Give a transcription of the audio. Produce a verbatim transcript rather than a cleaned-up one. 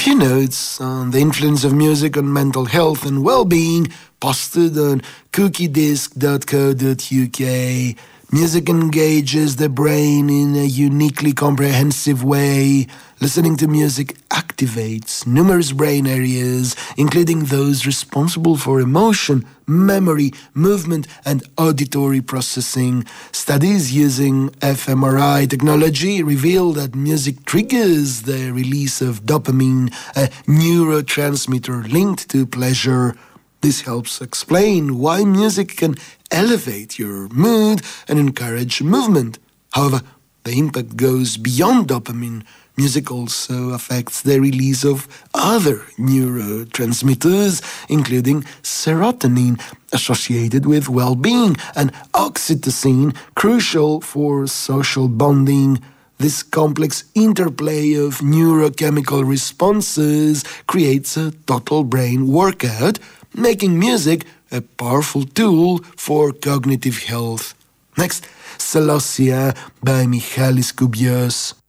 few notes on the influence of music on mental health and well-being posted on cookie disc dot co dot U K. Music engages the brain in a uniquely comprehensive way. Listening to music activates numerous brain areas, including those responsible for emotion, memory, movement, and auditory processing. Studies using fMRI technology reveal that music triggers the release of dopamine, a neurotransmitter linked to pleasure. This helps explain why music can elevate your mood and encourage movement. However, the impact goes beyond dopamine. Music also affects the release of other neurotransmitters, including serotonin, associated with well-being, and oxytocin, crucial for social bonding. This complex interplay of neurochemical responses creates a total brain workout, making music a powerful tool for cognitive health. Next, Celossia by Michalis Koubios.